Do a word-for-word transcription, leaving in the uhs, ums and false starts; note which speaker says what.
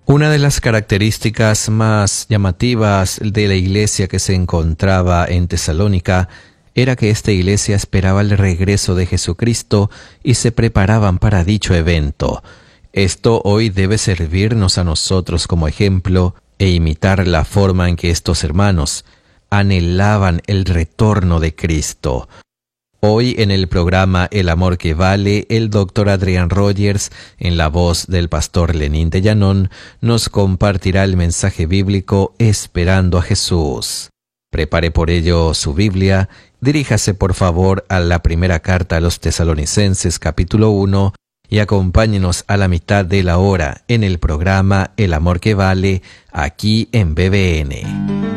Speaker 1: Una de las características más llamativas de la iglesia que se encontraba en Tesalónica era que esta iglesia esperaba el regreso de Jesucristo y se preparaban para dicho evento. Esto hoy debe servirnos a nosotros como ejemplo e imitar la forma en que estos hermanos anhelaban el retorno de Cristo. Hoy en el programa El Amor que Vale, el doctor Adrián Rogers, en la voz del pastor Lenín de Llanón, nos compartirá el mensaje bíblico Esperando a Jesús. Prepare por ello su Biblia, diríjase por favor a la primera carta a los Tesalonicenses capítulo uno y acompáñenos a la mitad de la hora en el programa El Amor que Vale, aquí en B B N.